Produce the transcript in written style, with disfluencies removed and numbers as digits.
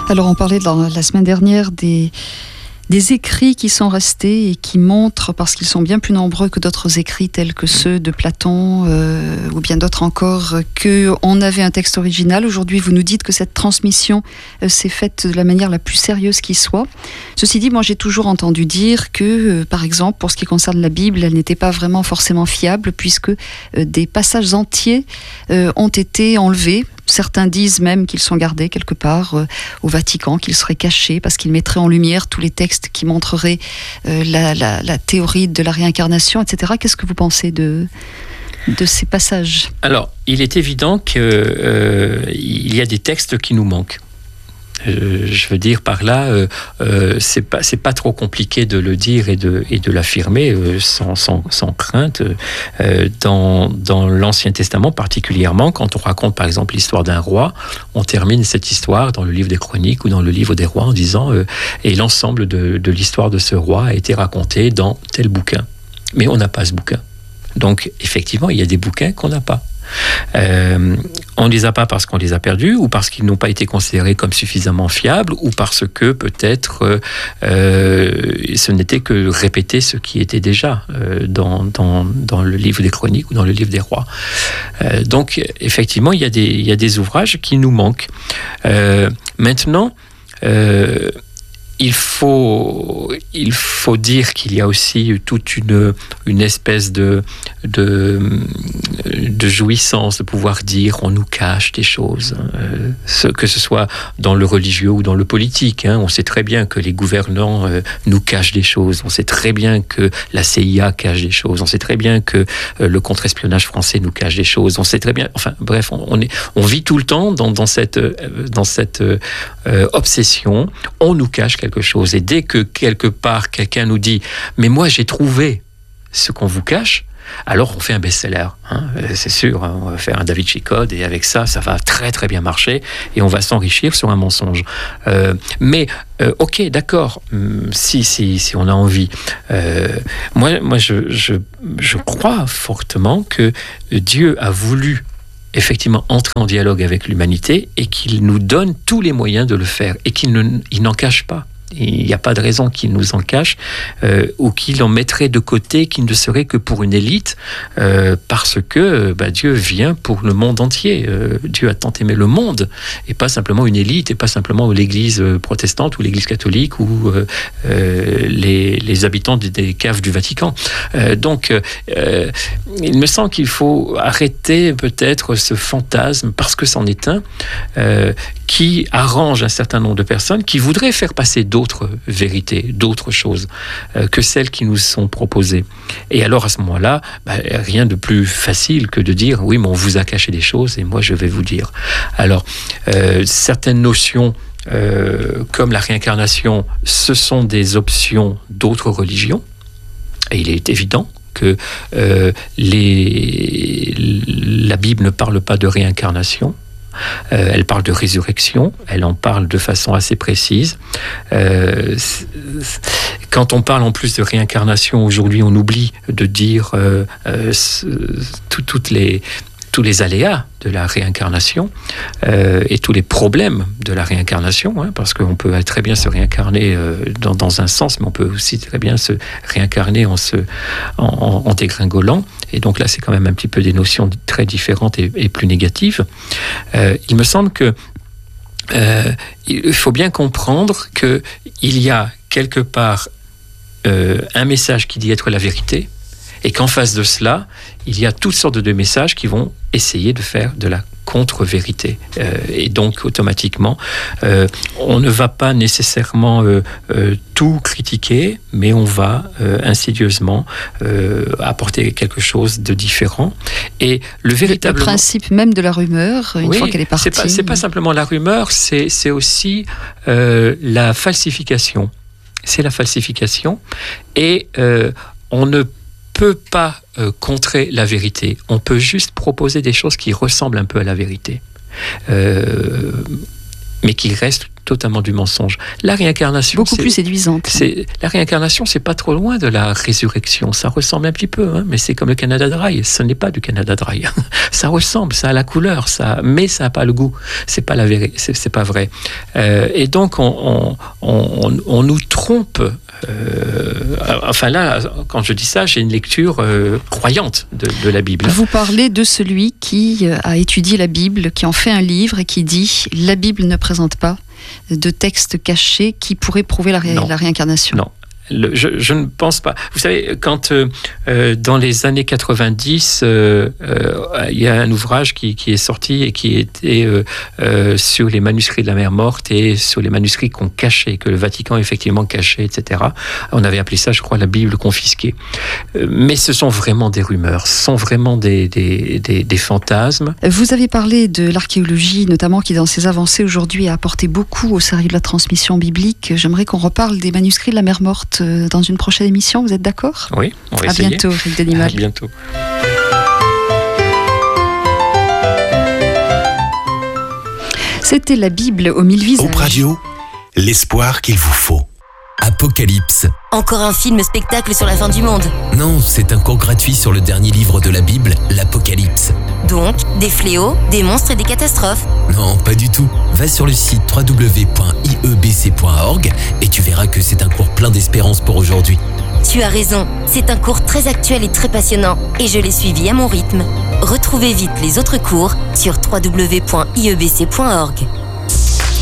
Alors on parlait la semaine dernière des écrits qui sont restés et qui montrent, parce qu'ils sont bien plus nombreux que d'autres écrits tels que ceux de Platon ou bien d'autres encore, qu'on avait un texte original. Aujourd'hui, vous nous dites que cette transmission s'est faite de la manière la plus sérieuse qui soit. Ceci dit, moi j'ai toujours entendu dire que, par exemple, pour ce qui concerne la Bible, elle n'était pas vraiment forcément fiable puisque des passages entiers ont été enlevés. Certains disent même qu'ils sont gardés quelque part au Vatican, qu'ils seraient cachés parce qu'ils mettraient en lumière tous les textes qui montreraient la théorie de la réincarnation, etc. Qu'est-ce que vous pensez de ces passages ? Alors, il est évident qu'il y a des textes qui nous manquent. Je veux dire par là, c'est pas trop compliqué de le dire et de l'affirmer sans crainte. Dans l'Ancien Testament particulièrement, quand on raconte par exemple l'histoire d'un roi, on termine cette histoire dans le livre des Chroniques ou dans le livre des Rois en disant et l'ensemble de l'histoire de ce roi a été raconté dans tel bouquin. Mais on n'a pas ce bouquin. Donc effectivement, il y a des bouquins qu'on n'a pas. On ne les a pas parce qu'on les a perdus ou parce qu'ils n'ont pas été considérés comme suffisamment fiables ou parce que peut-être ce n'était que répéter ce qui était déjà dans le livre des Chroniques ou dans le livre des Rois. Donc effectivement, il y a des ouvrages qui nous manquent. Maintenant, il faut dire qu'il y a aussi toute une espèce de jouissance de pouvoir dire on nous cache des choses, que ce soit dans le religieux ou dans le politique. On sait très bien que les gouvernants nous cachent des choses, on sait très bien que la CIA cache des choses, on sait très bien que le contre-espionnage français nous cache des choses, on sait très bien, enfin bref, on vit tout le temps dans cette obsession, on nous cache quelque chose. Et dès que quelque part quelqu'un nous dit « mais moi j'ai trouvé ce qu'on vous cache », alors on fait un best-seller, c'est sûr, on va faire un Da Vinci Code et avec ça va très très bien marcher et on va s'enrichir sur un mensonge. Mais ok, d'accord, si on a envie. Moi je crois fortement que Dieu a voulu effectivement entrer en dialogue avec l'humanité et qu'il nous donne tous les moyens de le faire et qu'il n'en cache pas. Il n'y a pas de raison qu'il nous en cache ou qu'il en mettrait de côté, qu'il ne serait que pour une élite parce que Dieu vient pour le monde entier. Dieu a tant aimé le monde et pas simplement une élite et pas simplement l'église protestante ou l'église catholique ou les habitants des caves du Vatican. Donc il me semble qu'il faut arrêter peut-être ce fantasme parce que c'en est un qui arrange un certain nombre de personnes qui voudraient faire passer d'autres vérités, d'autres choses que celles qui nous sont proposées. Et alors à ce moment-là, rien de plus facile que de dire oui, mais on vous a caché des choses et moi je vais vous dire. Alors certaines notions comme la réincarnation, ce sont des options d'autres religions et il est évident que la Bible ne parle pas de réincarnation. Elle parle de résurrection, elle en parle de façon assez précise. Quand on parle en plus de réincarnation, aujourd'hui on oublie de dire tous les aléas de la réincarnation et tous les problèmes de la réincarnation, parce qu'on peut très bien se réincarner dans un sens, mais on peut aussi très bien se réincarner en dégringolant. Et donc là, c'est quand même un petit peu des notions très différentes et plus négatives. Il me semble que il faut bien comprendre qu'il y a quelque part un message qui dit être la vérité, et qu'en face de cela, il y a toutes sortes de messages qui vont essayer de faire de la contre-vérité. Et donc, automatiquement, on ne va pas nécessairement tout critiquer, mais on va insidieusement apporter quelque chose de différent. Et le principe même de la rumeur, une fois qu'elle est partie. C'est pas simplement la rumeur, c'est aussi la falsification. C'est la falsification. Et on ne peut pas contrer la vérité. On peut juste proposer des choses qui ressemblent un peu à la vérité, mais qui restent totalement du mensonge. La réincarnation, beaucoup plus séduisante. La réincarnation, c'est pas trop loin de la résurrection. Ça ressemble un petit peu, hein, mais c'est comme le Canada Dry. Ce n'est pas du Canada Dry. Ça ressemble, ça a la couleur, mais ça n'a pas le goût. C'est pas la vérité, c'est pas vrai. Et donc on nous trompe. Enfin là, quand je dis ça, j'ai une lecture croyante de la Bible. Vous parlez de celui qui a étudié la Bible, qui en fait un livre et qui dit « La Bible ne présente pas de texte caché qui pourrait prouver la réincarnation ». Non. Je ne pense pas. Vous savez, quand dans les années 90, il y a un ouvrage qui est sorti et qui était sur les manuscrits de la mer morte et sur les manuscrits qu'on cachait, que le Vatican effectivement cachait, etc. On avait appelé ça, je crois, la Bible confisquée. Mais ce sont vraiment des rumeurs, ce sont vraiment des fantasmes. Vous avez parlé de l'archéologie, notamment qui, dans ses avancées aujourd'hui, a apporté beaucoup au sérieux de la transmission biblique. J'aimerais qu'on reparle des manuscrits de la mer morte dans une prochaine émission, vous êtes d'accord ? Oui, on va essayer. À bientôt, Éric Denimal. À bientôt. C'était la Bible aux 1000 visages. Hope Radio, l'espoir qu'il vous faut. Apocalypse. Encore un film-spectacle sur la fin du monde. Non, c'est un cours gratuit sur le dernier livre de la Bible, l'Apocalypse. Donc, des fléaux, des monstres et des catastrophes. Non, pas du tout. Va sur le site www.iebc.org et tu verras que c'est un cours plein d'espérance pour aujourd'hui. Tu as raison, c'est un cours très actuel et très passionnant, et je l'ai suivi à mon rythme. Retrouvez vite les autres cours sur www.iebc.org.